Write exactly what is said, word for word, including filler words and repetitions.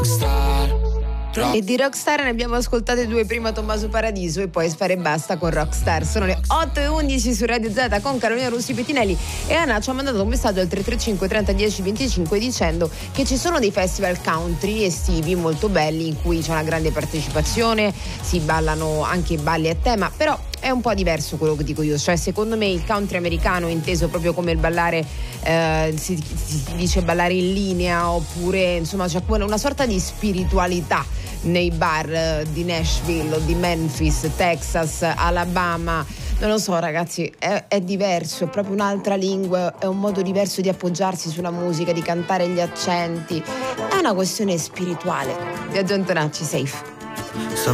E di Rockstar ne abbiamo ascoltate due, prima Tommaso Paradiso e poi Sfera Ebbasta con Rockstar. Sono le otto e undici su Radio Z con Carolina Russi Pettinelli, e Anna ci ha mandato un messaggio al tre tre cinque trenta dieci venticinque dicendo che ci sono dei festival country estivi molto belli in cui c'è una grande partecipazione, si ballano anche balli a tema, però è un po' diverso quello che dico io, cioè secondo me il country americano, inteso proprio come il ballare, eh, si, si dice ballare in linea, oppure insomma c'è una sorta di spiritualità nei bar di Nashville o di Memphis, Texas, Alabama. Non lo so ragazzi, è, è diverso, è proprio un'altra lingua, è un modo diverso di appoggiarsi sulla musica, di cantare gli accenti, è una questione spirituale. Viaggio Antonacci, safe.